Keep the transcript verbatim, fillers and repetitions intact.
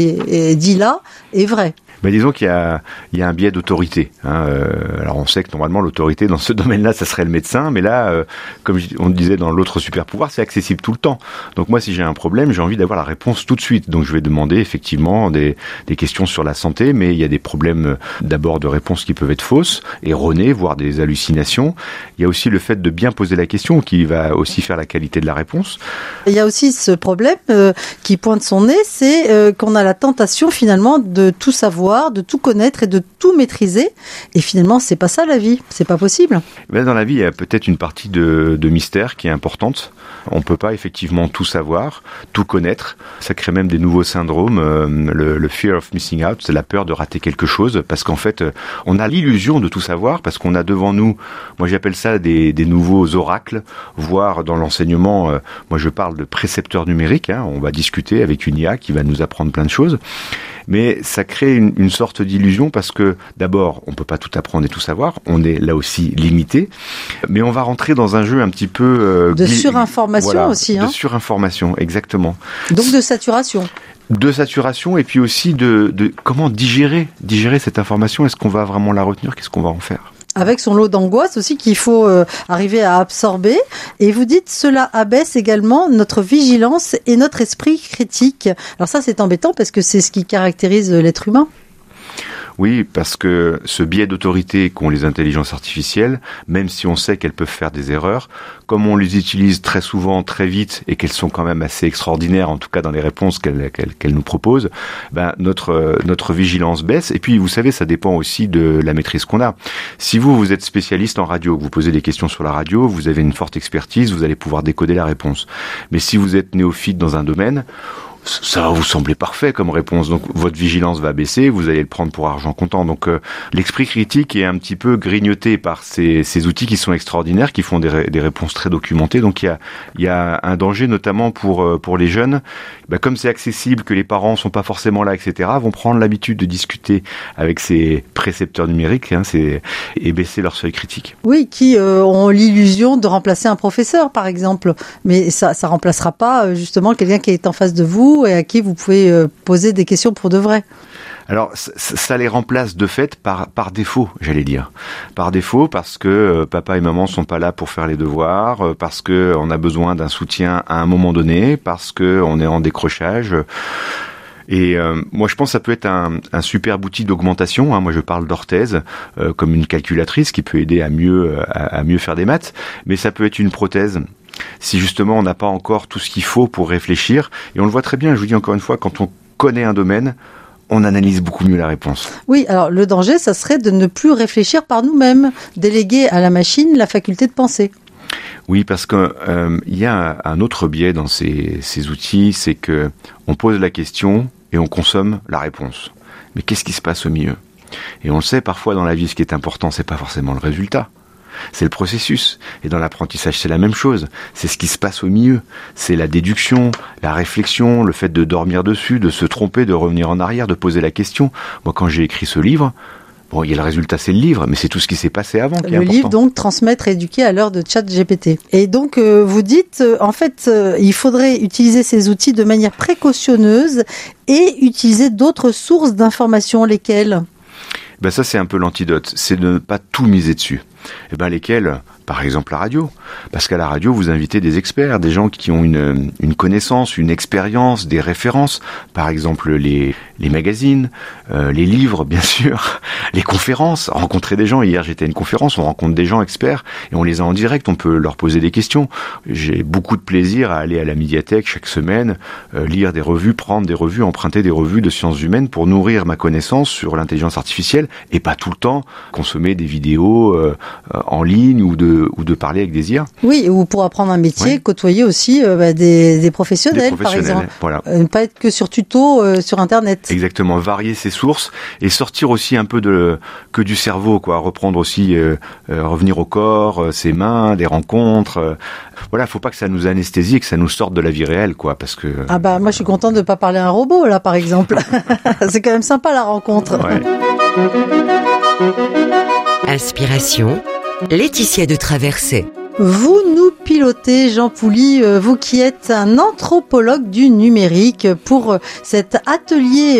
est, est dit là est vrai. Mais disons qu'il y a, il y a un biais d'autorité. Hein. Euh, alors on sait que normalement l'autorité dans ce domaine-là, ça serait le médecin, mais là, euh, comme on disait dans l'autre super pouvoir, c'est accessible tout le temps. Donc moi, si j'ai un problème, j'ai envie d'avoir la réponse tout de suite. Donc je vais demander effectivement des, des questions sur la santé, mais il y a des problèmes d'abord de réponses qui peuvent être fausses, erronées, voire des hallucinations. Il y a aussi le fait de bien poser la question qui va aussi faire la qualité de la réponse. Il y a aussi ce problème euh, qui pointe son nez, c'est euh, qu'on a la tentation finalement de tout savoir, de tout connaître et de tout maîtriser. Et finalement, c'est pas ça la vie. C'est pas possible. Ben, dans la vie, il y a peut-être une partie de, de mystère qui est importante. On peut pas effectivement tout savoir, tout connaître. Ça crée même des nouveaux syndromes. Euh, le, le fear of missing out, c'est la peur de rater quelque chose. Parce qu'en fait, on a l'illusion de tout savoir parce qu'on a devant nous, moi j'appelle ça des, des nouveaux oracles, voire dans l'enseignement, euh, moi je parle de précepteurs numériques. Hein, on va discuter avec une I A qui va nous apprendre plein de choses. Mais ça crée une, une sorte d'illusion parce que d'abord, on peut pas tout apprendre et tout savoir. On est là aussi limité. Mais on va rentrer dans un jeu un petit peu... Euh, de gli- surinformation voilà, aussi. Hein. De surinformation, exactement. Donc de saturation. De saturation et puis aussi de, de comment digérer, digérer cette information. Est-ce qu'on va vraiment la retenir ? Qu'est-ce qu'on va en faire ? Avec son lot d'angoisse aussi qu'il faut euh, arriver à absorber. Et vous dites, cela abaisse également notre vigilance et notre esprit critique. Alors ça, c'est embêtant parce que c'est ce qui caractérise l'être humain. Oui, parce que ce biais d'autorité qu'ont les intelligences artificielles, même si on sait qu'elles peuvent faire des erreurs, comme on les utilise très souvent, très vite, et qu'elles sont quand même assez extraordinaires, en tout cas dans les réponses qu'elles, qu'elles, qu'elles nous proposent, ben notre notre vigilance baisse. Et puis, vous savez, ça dépend aussi de la maîtrise qu'on a. Si vous, vous êtes spécialiste en radio, que vous posez des questions sur la radio, vous avez une forte expertise, vous allez pouvoir décoder la réponse. Mais si vous êtes néophyte dans un domaine, ça va vous sembler parfait comme réponse. Donc votre vigilance va baisser, vous allez le prendre pour argent comptant. Donc euh, l'esprit critique est un petit peu grignoté par ces, ces outils qui sont extraordinaires, qui font des, ré, des réponses très documentées. Donc il y a, il y a un danger notamment pour, pour les jeunes. Bah, comme c'est accessible, que les parents sont pas forcément là, et cetera, vont prendre l'habitude de discuter avec ces précepteurs numériques hein, c'est, et baisser leur seuil critique. Oui, qui euh, ont l'illusion de remplacer un professeur, par exemple. Mais ça ça remplacera pas justement quelqu'un qui est en face de vous et à qui vous pouvez euh, poser des questions pour de vrai. Alors, ça, ça les remplace de fait par, par défaut, j'allais dire. Par défaut, parce que euh, papa et maman sont pas là pour faire les devoirs, euh, parce que on a besoin d'un soutien à un moment donné, parce que on est en décrochage. Et euh, moi, je pense que ça peut être un, un superbe outil d'augmentation. Hein. Moi, je parle d'orthèse euh, comme une calculatrice qui peut aider à mieux, à, à mieux faire des maths, mais ça peut être une prothèse. Si justement on n'a pas encore tout ce qu'il faut pour réfléchir, et on le voit très bien, je vous dis encore une fois, quand on connaît un domaine, on analyse beaucoup mieux la réponse. Oui, alors le danger, ça serait de ne plus réfléchir par nous-mêmes, déléguer à la machine la faculté de penser. Oui, parce qu'il euh, y a un, un autre biais dans ces, ces outils, c'est que on pose la question et on consomme la réponse. Mais qu'est-ce qui se passe au milieu ? Et on le sait, parfois dans la vie, ce qui est important, c'est pas forcément le résultat. C'est le processus. Et dans l'apprentissage, c'est la même chose. C'est ce qui se passe au milieu. C'est la déduction, la réflexion, le fait de dormir dessus, de se tromper, de revenir en arrière, de poser la question. Moi, quand j'ai écrit ce livre, bon, il y a le résultat, c'est le livre, mais c'est tout ce qui s'est passé avant qui est important. Le livre, donc, transmettre et éduquer à l'heure de ChatGPT. Et donc, euh, vous dites, euh, en fait, euh, il faudrait utiliser ces outils de manière précautionneuse et utiliser d'autres sources d'informations, lesquelles ? Ben ça, c'est un peu l'antidote. C'est de ne pas tout miser dessus. Eh ben, lesquels ? Par exemple, la radio. Parce qu'à la radio, vous invitez des experts, des gens qui ont une, une connaissance, une expérience, des références. Par exemple, les, les magazines, euh, les livres, bien sûr, les conférences. Rencontrer des gens. Hier, j'étais à une conférence, on rencontre des gens experts et on les a en direct, on peut leur poser des questions. J'ai beaucoup de plaisir à aller à la médiathèque chaque semaine, euh, lire des revues, prendre des revues, emprunter des revues de sciences humaines pour nourrir ma connaissance sur l'intelligence artificielle et pas tout le temps consommer des vidéos euh, en ligne ou de ou de parler avec des I A. Oui, ou pour apprendre un métier, oui. Côtoyer aussi euh, bah, des, des, professionnels, des professionnels, par exemple. Voilà. Euh, pas être que sur tuto euh, sur Internet. Exactement, varier ses sources et sortir aussi un peu de que du cerveau, quoi. Reprendre aussi, euh, euh, revenir au corps, euh, ses mains, des rencontres. Euh, voilà, faut pas que ça nous anesthésie et que ça nous sorte de la vie réelle, quoi, parce que. Ah bah moi je suis contente de pas parler à un robot là, par exemple. C'est quand même sympa la rencontre. Ouais. Inspiration. Laetitia de Traversée. Vous nous pilotez, Jean Pouly, vous qui êtes un anthropologue du numérique, pour cet atelier